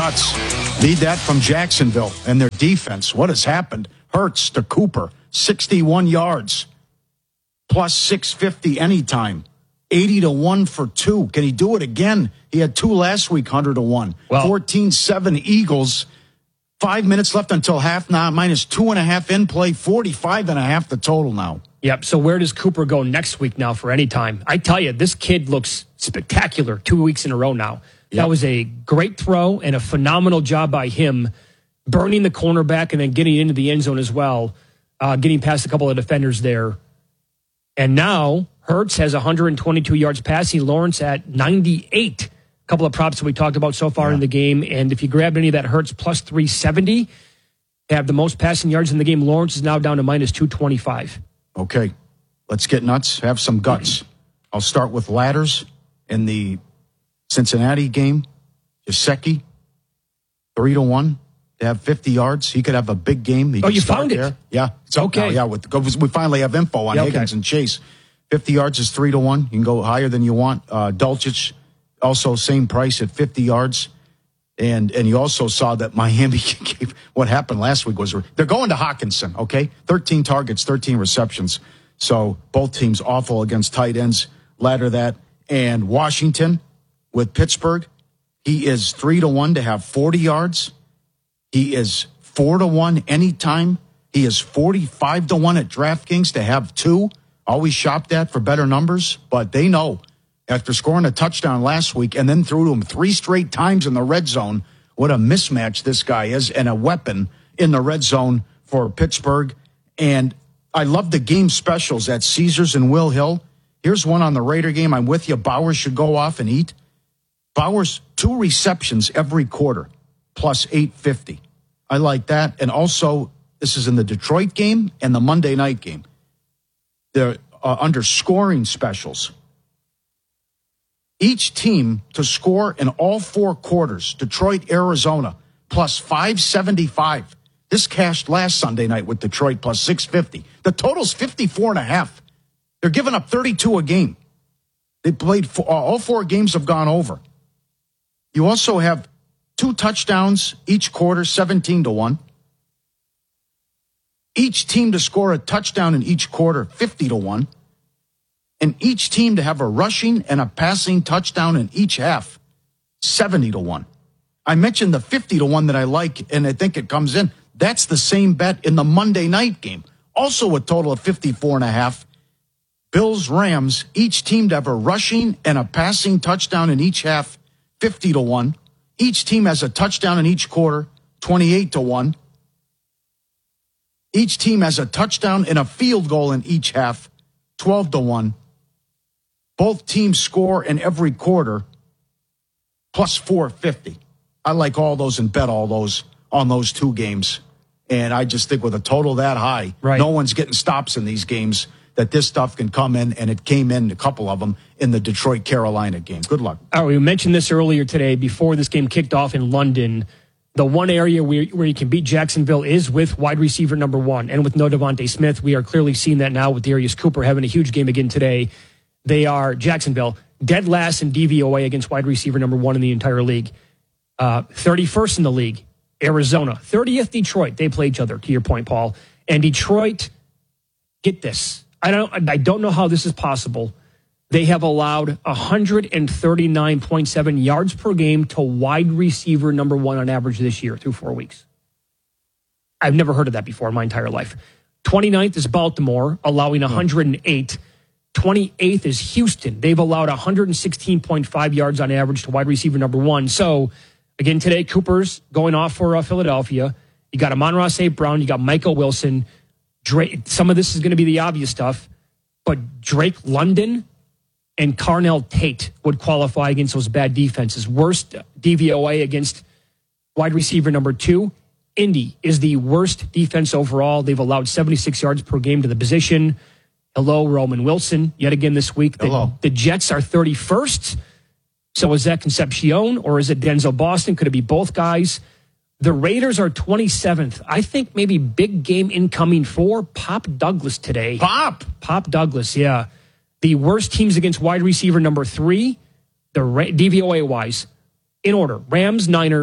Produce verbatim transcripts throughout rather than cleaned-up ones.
nuts. Need that from Jacksonville and their defense. What has happened? Hurts to Cooper, sixty-one yards, plus six fifty anytime. eighty to one for two. Can he do it again? He had two last week, one hundred to one. Well, fourteen seven Eagles. Five minutes left until half now, minus two and a half in play, forty-five and a half the total now. Yep. So where does Cooper go next week now for any time? I tell you, this kid looks spectacular two weeks in a row now. Yep. That was a great throw and a phenomenal job by him, burning the cornerback and then getting into the end zone as well, uh, getting past a couple of defenders there. And now Hurts has one hundred twenty-two yards passing, Lawrence at ninety-eight. A couple of props that we talked about so far yeah. in the game. And if you grab any of that Hurts plus three seventy, have the most passing yards in the game. Lawrence is now down to minus two twenty-five. Okay, let's get nuts. Have some guts. I'll start with ladders in the Cincinnati game. Gesicki, three to one to have fifty yards. He could have a big game. He oh, you start found it? There. Yeah, it's up okay. now. Yeah, with, we finally have info on yeah, Higgins okay. and Chase. fifty yards is three to one. You can go higher than you want. Uh, Dulcich, also same price at fifty yards. And and you also saw that Miami gave, what happened last week was they're going to Hawkinson, okay? thirteen targets, thirteen receptions. So both teams awful against tight ends. Ladder that. And Washington with Pittsburgh, he is three to one to have forty yards. He is four to one anytime. He is forty-five to one at DraftKings to have two. Always shop that for better numbers, but they know after scoring a touchdown last week and then threw to him three straight times in the red zone, what a mismatch this guy is and a weapon in the red zone for Pittsburgh. And I love the game specials at Caesars and Will Hill. Here's one on the Raider game. I'm with you. Bowers should go off and eat. Bowers, two receptions every quarter, plus eight fifty. I like that. And also, this is in the Detroit game and the Monday night game. They're uh, under scoring specials. Each team to score in all four quarters, Detroit, Arizona, plus five seventy-five. This cashed last Sunday night with Detroit, plus six fifty. The total's fifty-four and a half. They're giving up thirty-two a game. They played, four, all four games have gone over. You also have two touchdowns each quarter, seventeen to one. Each team to score a touchdown in each quarter, fifty to one. And each team to have a rushing and a passing touchdown in each half, seventy to one. I mentioned the fifty to one that I like, and I think it comes in. That's the same bet in the Monday night game. Also a total of fifty-four and a half. Bills, Rams, each team to have a rushing and a passing touchdown in each half, fifty to one. Each team has a touchdown in each quarter, twenty-eight to one. Each team has a touchdown and a field goal in each half, twelve to one. Both teams score in every quarter, plus four fifty. I like all those and bet all those on those two games. And I just think with a total that high, right. No one's getting stops in these games, that this stuff can come in, and it came in, a couple of them, in the Detroit-Carolina game. Good luck. All right, we mentioned this earlier today before this game kicked off in London. The one area where, where you can beat Jacksonville is with wide receiver number one. And with no Devontae Smith, we are clearly seeing that now with Darius Cooper having a huge game again today. They are, Jacksonville, dead last in D V O A against wide receiver number one in the entire league. Uh, thirty-first in the league, Arizona. thirtieth, Detroit. They play each other, to your point, Paul. And Detroit, get this. I don't, I don't know how this is possible. They have allowed one hundred thirty-nine point seven yards per game to wide receiver number one on average this year through four weeks. I've never heard of that before in my entire life. twenty-ninth is Baltimore, allowing one hundred eight. twenty-eighth is Houston. They've allowed one hundred sixteen point five yards on average to wide receiver number one. So, again, today, Cooper's going off for uh, Philadelphia. You got Amon-Ra Saint Brown. You got Michael Wilson. Drake, some of this is going to be the obvious stuff, but Drake London and Carnell Tate would qualify against those bad defenses. Worst D V O A against wide receiver number two. Indy is the worst defense overall. They've allowed seventy-six yards per game to the position. Hello, Roman Wilson, yet again this week. The, Hello. the Jets are thirty-first. So is that Concepcion or is it Denzel Boston? Could it be both guys? The Raiders are twenty-seventh. I think maybe big game incoming for Pop Douglas today. Pop! Pop Douglas, yeah. The worst teams against wide receiver number three, the D V O A-wise, in order. Rams, Niners,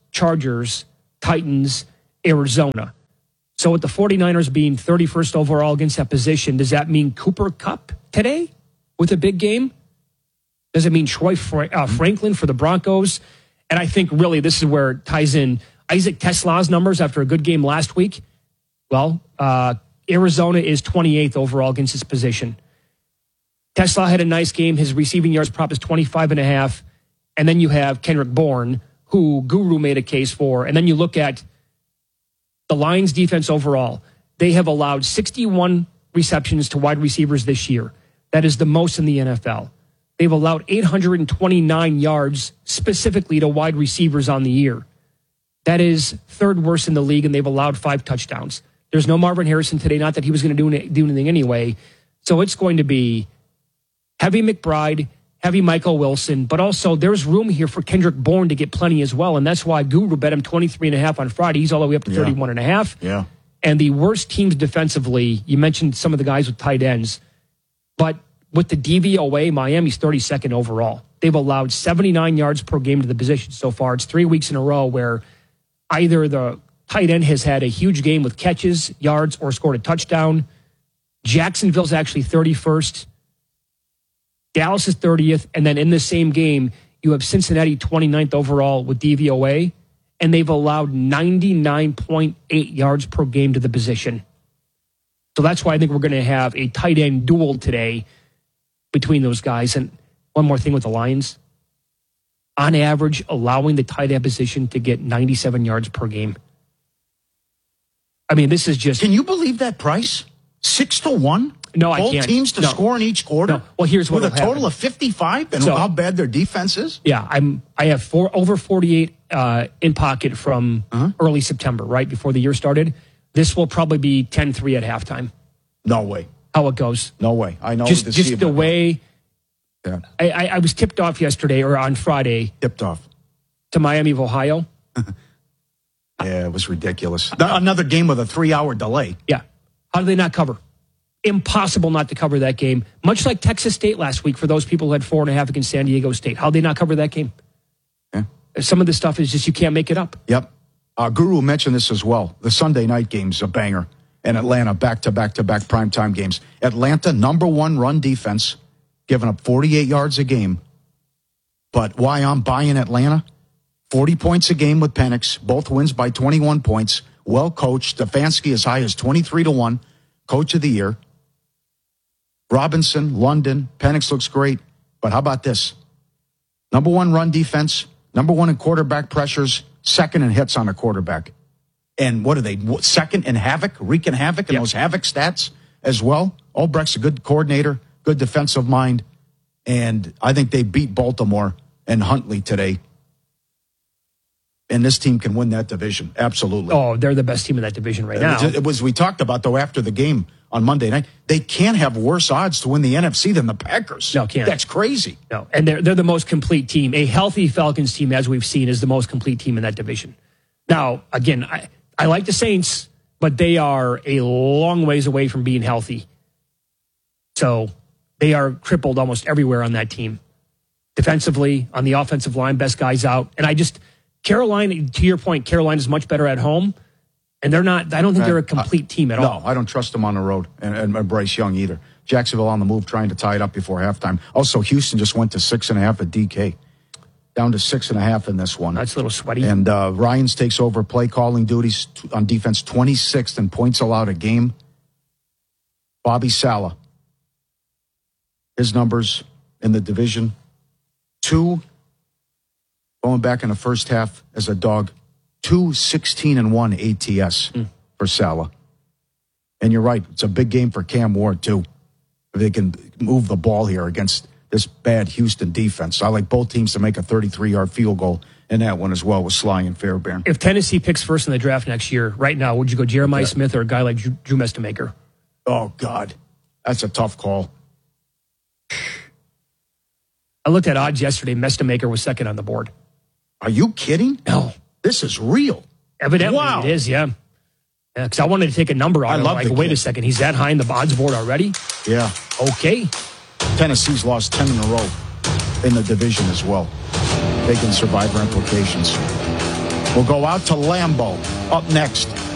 Chargers, Titans, Arizona. So with the 49ers being thirty-first overall against that position, does that mean Cooper Kupp today with a big game? Does it mean Troy Fra- uh, Franklin for the Broncos? And I think really this is where it ties in Isaac Tesla's numbers after a good game last week. Well, uh, Arizona is twenty-eighth overall against this position. Tesla had a nice game. His receiving yards prop is twenty-five and a half. And then you have Kendrick Bourne, who Guru made a case for. And then you look at the Lions defense overall. They have allowed sixty-one receptions to wide receivers this year. That is the most in the N F L. They've allowed eight hundred twenty-nine yards specifically to wide receivers on the year. That is third worst in the league, and they've allowed five touchdowns. There's no Marvin Harrison today, not that he was going to do, do anything anyway. So it's going to be heavy McBride, heavy Michael Wilson, but also there's room here for Kendrick Bourne to get plenty as well, and that's why Guru bet him twenty-three and a half on Friday. He's all the way up to yeah. thirty-one and a half. Yeah. And the worst teams defensively, you mentioned some of the guys with tight ends, but with the D V O A, Miami's thirty-second overall. They've allowed seventy-nine yards per game to the position so far. It's three weeks in a row where either the tight end has had a huge game with catches, yards, or scored a touchdown. Jacksonville's actually thirty-first. Dallas is thirtieth. And then in the same game, you have Cincinnati twenty-ninth overall with D V O A, and they've allowed ninety-nine point eight yards per game to the position. So that's why I think we're going to have a tight end duel today between those guys. And one more thing with the Lions. On average, allowing the tight end position to get ninety-seven yards per game. I mean, this is just... Can you believe that price? Six to one? No, I Both can't. teams to No. score in each quarter? No. Well, here's what With a will total happen. of fifty-five and So- how bad their defense is? Yeah, I'm. I have four over forty-eight uh, in pocket from Uh-huh. early September, right before the year started. This will probably be ten three at halftime. No way. How it goes? No way. I know. Just, to see just the about way. that. Yeah. I, I, I was tipped off yesterday or on Friday Tipped off. to Miami of Ohio. Yeah, it was ridiculous. Another game with a three-hour delay. Yeah, how did they not cover? Impossible not to cover that game. Much like Texas State last week for those people who had four and a half against San Diego State. How did they not cover that game? Yeah. Some of this stuff is just you can't make it up. Yep. Uh, Guru mentioned this as well. The Sunday night game's a banger. And Atlanta, back-to-back-to-back primetime games. Atlanta, number one run defense, giving up forty-eight yards a game. But why I'm buying Atlanta? forty points a game with Penix. Both wins by twenty-one points. Well coached. Stefanski as high as twenty-three to one. Coach of the year. Robinson, London. Penix looks great. But how about this? Number one run defense. Number one in quarterback pressures. Second in hits on a quarterback. And what are they? Second in havoc, wreaking havoc in Yep. those havoc stats as well. Albrecht's a good coordinator, good defensive mind. And I think they beat Baltimore and Huntley today. And this team can win that division. Absolutely. Oh, they're the best team in that division right now. It was, we talked about, though, after the game on Monday night, they can't have worse odds to win the N F C than the Packers. No, can't. That's crazy. No, and they're they're the most complete team. A healthy Falcons team, as we've seen, is the most complete team in that division. Now, again, I, I like the Saints, but they are a long ways away from being healthy. So they are crippled almost everywhere on that team. Defensively, on the offensive line, best guys out. And I just, Carolina, to your point, Carolina is much better at home. And they're not, I don't think they're a complete team at all. No, I don't trust them on the road. And, and Bryce Young either. Jacksonville on the move trying to tie it up before halftime. Also, Houston just went to six and a half at D K. Down to six and a half in this one. That's a little sweaty. And uh, Ryans takes over play calling duties on defense, twenty-sixth in points allowed a game. Bobby Saleh, his numbers in the division, two, going back in the first half as a dog, two sixteen and one A T S mm. for Saleh. And you're right, it's a big game for Cam Ward, too. If they can move the ball here against this bad Houston defense. I like both teams to make a thirty-three-yard field goal in that one as well with Sly and Fairbairn. If Tennessee picks first in the draft next year, right now, would you go Jeremiah yeah. Smith or a guy like Drew, Drew Mestamaker? Oh, God. That's a tough call. I looked at odds yesterday. Mestamaker was second on the board. Are you kidding? No. This is real. Evidently wow. it is, yeah. Yeah, because I wanted to take a number on I him. love Like, the wait kid. a second, he's that high in the odds board already? Yeah. Okay. Tennessee's lost ten in a row in the division as well. Taking survivor implications. We'll go out to Lambeau up next.